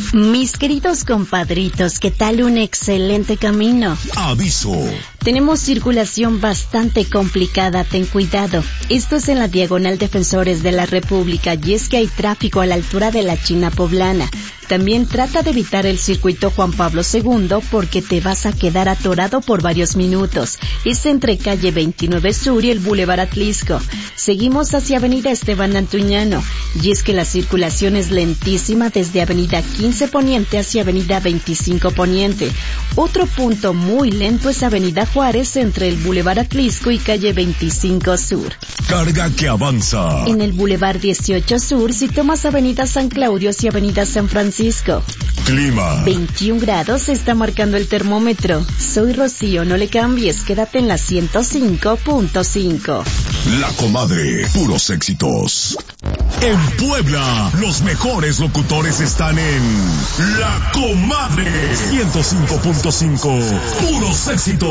Mis queridos compadritos, ¿qué tal un excelente camino? Aviso. Tenemos circulación bastante complicada, ten cuidado. Esto es en la diagonal Defensores de la República y es que hay tráfico a la altura de la China Poblana. También trata de evitar el circuito Juan Pablo II porque te vas a quedar atorado por varios minutos. Es entre calle 29 Sur y el Boulevard Atlisco. Seguimos hacia avenida Esteban Antuñano y es que la circulación es lentísima desde avenida 15 Poniente hacia avenida 25 Poniente. Otro punto muy lento es avenida Juárez entre el Boulevard Atlisco y calle 25 Sur. Carga que avanza. En el Boulevard 18 Sur, si tomas avenida San Claudio y avenida San Francisco. Clima. 21 grados está marcando el termómetro. Soy Rocío, no le cambies, quédate en la 105.5. La Comadre, puros éxitos. En Puebla, los mejores locutores están en La Comadre 105.5. Puros éxitos.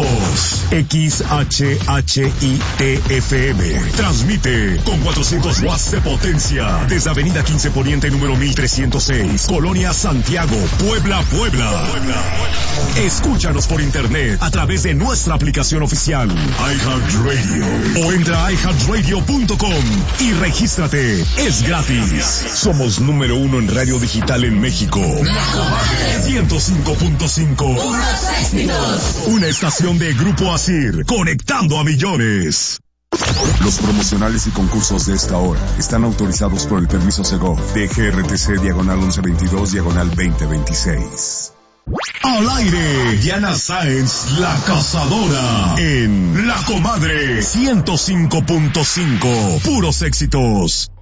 XHHITFM. Transmite con 400 watts de potencia desde Avenida 15 Poniente número 1306, Colonia Santiago, Puebla. Escúchanos por internet a través de nuestra aplicación oficial iHeartRadio o entra a iHeartRadio.com y regístrate. Es gratis. Somos número 1 en radio digital en México. La Comadre 105.5. Una estación de Grupo Asir, conectando a millones. Los promocionales y concursos de esta hora están autorizados por el permiso Segov de GRTC diagonal 1122 diagonal 2026. Al aire, Diana Sáenz, la cazadora, en La Comadre 105.5. Puros éxitos.